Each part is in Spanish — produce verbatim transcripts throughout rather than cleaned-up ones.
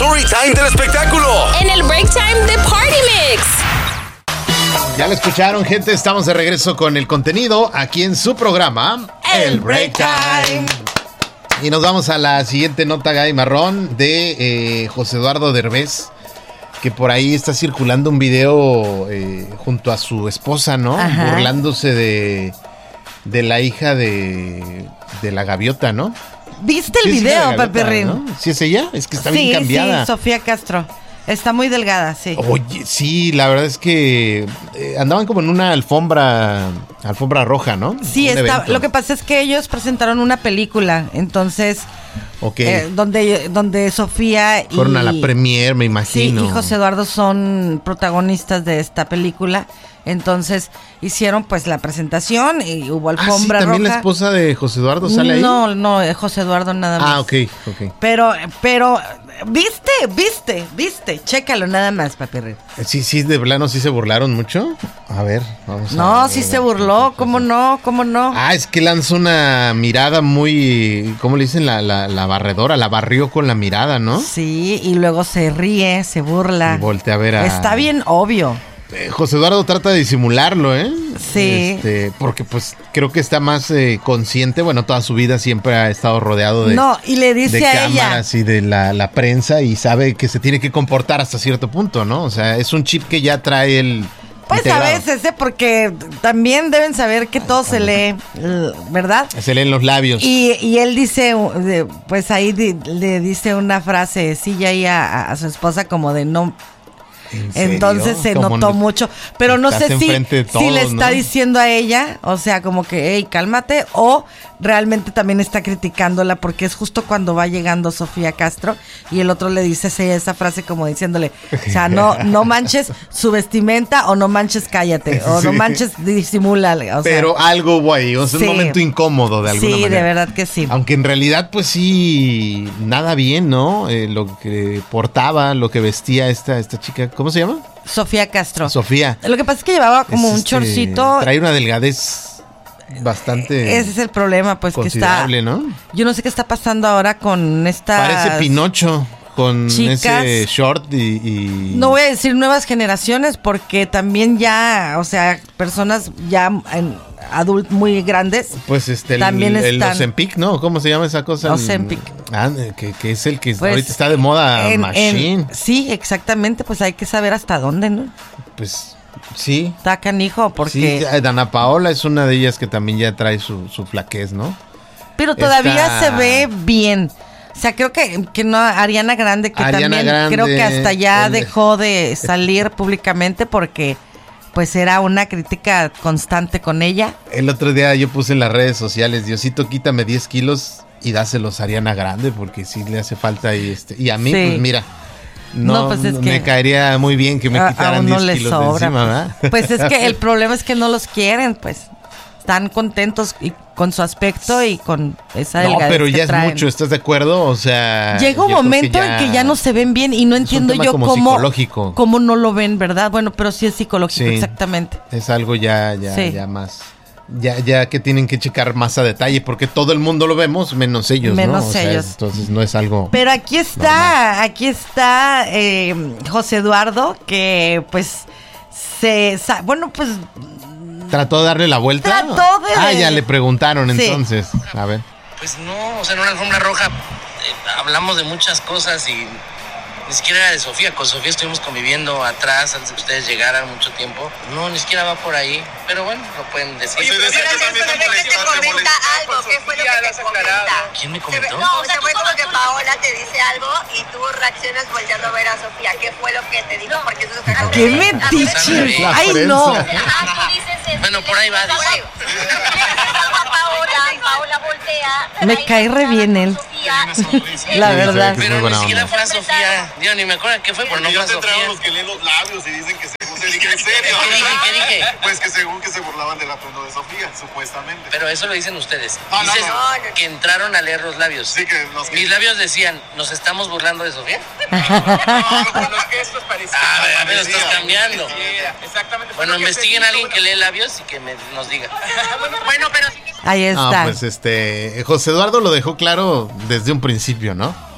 story time del espectáculo. En el break time de Party Mix. Ya lo escucharon, gente. Estamos de regreso con el contenido aquí en su programa, El Break Time. Y nos vamos a la siguiente nota, Gaby Marrón, de eh, José Eduardo Derbez, que por ahí está circulando un video eh, junto a su esposa, ¿no? Ajá. Burlándose de, de la hija de, de la gaviota, ¿no? ¿Viste el Sí, es hija de video, la gaviota, Papirrín? ¿no? ¿Sí es ella? Es que está sí, bien cambiada. Sí, Sofía Castro. Está muy delgada, sí. Oye, sí, la verdad es que eh, andaban como en una alfombra, alfombra roja, ¿no? Sí, Un está, evento. lo que pasa es que ellos presentaron una película, entonces, Ok. eh, donde, donde Sofía y... Fueron a la premier, me Sí, imagino. y José Eduardo son protagonistas de esta película. Entonces hicieron pues la presentación y hubo Ah, sí, alfombra también roja. la esposa de José Eduardo sale ahí. No, no, eh, José Eduardo nada más. Ah, ok, ok. Pero, pero, viste, viste, viste, chécalo nada más, Papirrín. Sí, sí, de plano sí se burlaron mucho. A ver, vamos a No, ver. sí se burló, ¿cómo no? ¿Cómo no? Ah, es que lanzó una mirada muy, ¿cómo le dicen? La, la, la barredora, la barrió con la mirada, ¿no? Sí, y luego se ríe, se burla. Y voltea a ver a... Está bien obvio. Eh, José Eduardo trata de disimularlo, ¿eh? Sí. Este, porque pues creo que está más eh, consciente. Bueno, toda su vida siempre ha estado rodeado de, No, y le dice de a ella. cámaras y de la, la prensa y sabe que se tiene que comportar hasta cierto punto, ¿no? O sea, es un chip que ya trae el... Pues integrado. a veces, ¿eh? Porque también deben saber que todo se lee, l- ¿verdad? Se leen los labios. Y, y él dice, uh, de- pues ahí di- le dice una frase, sí, ya ahí a, a su esposa como de no... ¿En serio? Entonces se Como notó no- mucho, pero no estás sé si, enfrente de si todos, le está ¿no? diciendo a ella, o sea, como que, hey, cálmate, o realmente también está criticándola porque es justo cuando va llegando Sofía Castro y el otro le dice sí, esa frase como diciéndole, o sea, no, no manches su vestimenta o no manches cállate, o no Sí. manches disimula, o sea, Pero algo hubo ahí, o sea, sí. un momento incómodo de alguna sí, manera. de verdad que sí. Aunque en realidad, pues sí, nada bien, ¿no? Eh, lo que portaba, lo que vestía esta, esta chica, ¿cómo se llama? Sofía Castro. Sofía. Lo que pasa es que llevaba como Es, un este, chorcito. Trae una delgadez bastante Ese es el problema, pues que está. considerable, ¿no? Yo no sé qué está pasando ahora con esta. Parece Pinocho con chicas. ese short y, y- No voy a decir nuevas generaciones porque también ya, o sea, personas ya adultos muy grandes. Pues este, el, también el están- Ozempic, ¿no? ¿Cómo se llama esa cosa? El- Ozempic. Ah, que, que es el que Pues, ahorita está de moda, en- Machine. en- sí, exactamente, pues hay que saber hasta dónde, ¿no? Pues sí. Está canijo porque. Sí, Dana Paola es una de ellas que también ya trae su, su flaquez, ¿no? Pero todavía Esta- se ve bien. O sea, creo que, que no, Ariana Grande, que Ariana también Grande, creo que hasta ya el- dejó de salir públicamente porque pues era una crítica constante con ella. El otro día yo puse en las redes sociales, Diosito, quítame diez kilos y dáselos a Ariana Grande porque sí le hace falta y este y a mí, Sí. pues mira, no, No, pues es me que caería muy bien que me A- a quitaran uno diez le kilos sobra, de encima, pues. ¿verdad? Pues es que el problema es que no los quieren, pues. Están contentos y con su aspecto y con esa No, delgadez pero que ya es traen. mucho, ¿estás de acuerdo? O sea, Llega un yo creo momento en que ya no se ven bien y no entiendo tema yo como cómo, psicológico. cómo no lo ven, ¿verdad? Bueno, pero sí es psicológico, Sí. exactamente. Es algo ya, ya, Sí. ya más. Ya, ya que tienen que checar más a detalle, porque todo el mundo lo vemos, menos ellos, Menos ¿no? O sea, ellos. entonces no es algo. Pero aquí está, aquí está eh, José Eduardo, que pues se, sa- bueno, pues ¿Trató de darle la vuelta? Trató de- Ah, ya le preguntaron Sí. entonces. A ver. Pues no, o sea, en una alfombra roja eh, hablamos de muchas cosas y ni siquiera era de Sofía. Con Sofía estuvimos conviviendo atrás antes de que ustedes llegaran mucho tiempo. No, ni siquiera va por ahí, pero bueno, lo pueden decir. Oye, pero Pero también ¿qué te te molesta, te comenta molesta algo? con ¿Qué fue lo Sofía, que lo te has aclarado. comenta? ¿Quién me Se ve- comentó? No, se fue como que Paola te dice algo y tú reaccionas volteando a ver a Sofía. ¿Qué fue lo que te dijo? Porque eso es ¡qué metiche! La ¡Ay, no! prensa. Bueno, por ahí va. Por ahí. Paola, Paola voltea. Me cae re bien él. La Sí, verdad. se ve que Pero muy buena ni siquiera onda. fue a Sofía. Yo ni me acuerdo qué fue, pero no Porque fue a ya te entraron Sofía. los que leen los labios y dicen que según se dije en serio. ¿Qué dije? ¿Qué dije? Pues que según que se burlaban del atuendo de Sofía, supuestamente. Pero eso lo dicen ustedes. No, no, Dices no. que entraron a leer los labios. Sí, que los que... Mis labios decían, ¿nos estamos burlando de Sofía? No, con los gestos parecían. A ver, a ver, lo estás cambiando. Exactamente. Bueno, investiguen a alguien que lee labios y que me, nos diga. Bueno, pero Ahí No, está. pues este, José Eduardo lo dejó claro desde un principio, ¿no?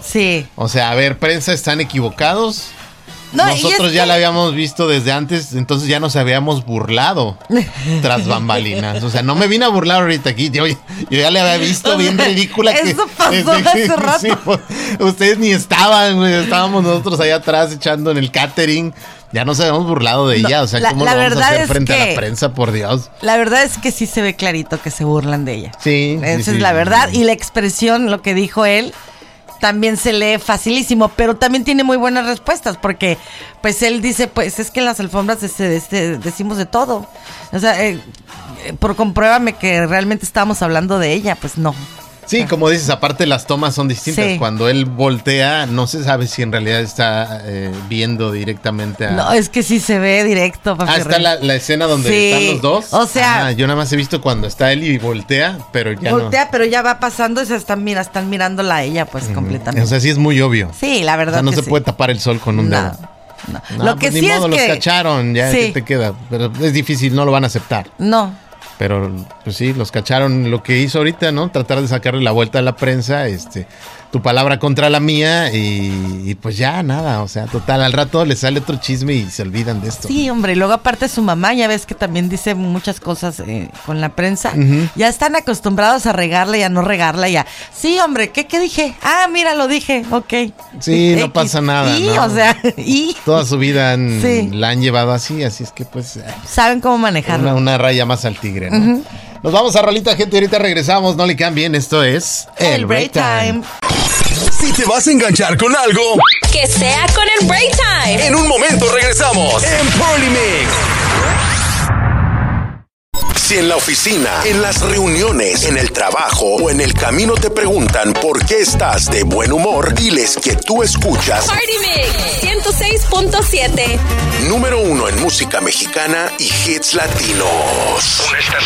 Sí. O sea, a ver, prensa, están equivocados. No, Nosotros y ya que... la habíamos visto desde antes, entonces ya nos habíamos burlado tras bambalinas. O sea, no me vine a burlar ahorita aquí. Yo, yo ya le había visto bien ridícula. Eso que, pasó este, hace rato. Sí, pues, ustedes ni estaban, güey. Estábamos nosotros allá atrás echando en el catering. Ya nos habíamos burlado de ella. O sea, la, ¿cómo la lo vamos a hacer es frente que, a la prensa, por Dios? La verdad es que sí se ve clarito que se burlan de ella. Sí. Esa sí, es sí, la sí, verdad. sí. Y la expresión, lo que dijo él, también se lee facilísimo, pero también tiene muy buenas respuestas, porque pues él dice, pues es que en las alfombras este, este, decimos de todo. O sea, eh, por compruébame que realmente estábamos hablando de ella, pues no. Sí, como dices, aparte las tomas son distintas. Sí. Cuando él voltea, no se sabe si en realidad está eh, viendo directamente a... No, es que sí se ve directo. Papi Ah, está Rey. la, la escena donde Sí, están los dos. o sea- Ah, yo nada más he visto cuando está él y voltea, pero ya Voltea, pero ya va pasando y se están, mira, están mirándola a ella, pues no. completamente. O sea, sí es muy obvio. Sí, la O verdad sea, no que se sí. puede tapar el sol con un No, dedo. no. No, Lo que pues sí ni modo, es que... los cacharon, ya Sí. que te queda. Pero es difícil, no lo van a aceptar. No. Pero, pues sí, los cacharon lo que hizo ahorita, ¿no? Tratar de sacarle la vuelta a la prensa, este, tu palabra contra la mía y, y pues ya, nada, o sea, total, al rato le sale otro chisme y se olvidan de esto. Sí, hombre, y luego aparte su mamá, ya ves que también dice muchas cosas eh, con la prensa. Ujú. Ya están acostumbrados a regarla y a no regarla ya. Sí, hombre, ¿qué, qué dije? Ah, mira, lo dije, ok. Sí, no X. pasa nada, Y, ¿no? o sea, y Toda su vida han- Sí. la han llevado así, así es que pues... eh, saben cómo manejarlo. Una, una raya más al tigre, ¿no? Nos vamos a rolita, gente, ahorita regresamos, no le cambien, esto es... El break time. Si te vas a enganchar con algo, Que sea con el break time. en un momento regresamos en Party Mix. Si en la oficina, en las reuniones, en el trabajo o en el camino te preguntan por qué estás de buen humor, diles que tú escuchas Party Mix ciento seis punto siete. número uno en música mexicana y hits latinos. Una estación